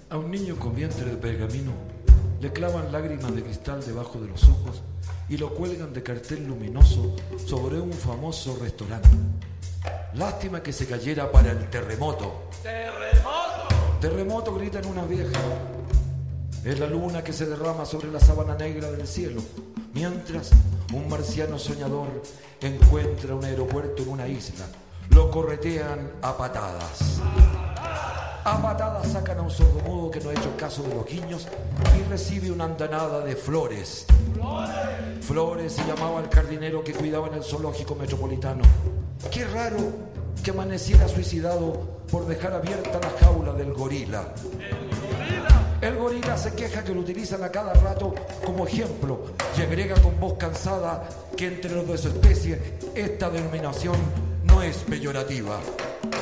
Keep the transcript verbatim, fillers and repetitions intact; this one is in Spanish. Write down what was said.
A un niño con vientre de pergamino le clavan lágrimas de cristal debajo de los ojos y lo cuelgan de cartel luminoso sobre un famoso restaurante. Lástima que se cayera para el terremoto. ¡Terremoto! Terremoto, gritan una vieja. Es la luna que se derrama sobre la sábana negra del cielo, mientras un marciano soñador encuentra un aeropuerto en una isla. Lo corretean a patadas. A patadas sacan a un sordomudo que no ha hecho caso de los guiños y recibe una andanada de flores. ¡Flores! Flores se llamaba el jardinero que cuidaba en el zoológico metropolitano. Qué raro que amaneciera suicidado por dejar abierta la jaula del gorila. ¡El gorila! El gorila se queja que lo utilizan a cada rato como ejemplo y agrega con voz cansada que entre los de su especie esta denominación no es peyorativa.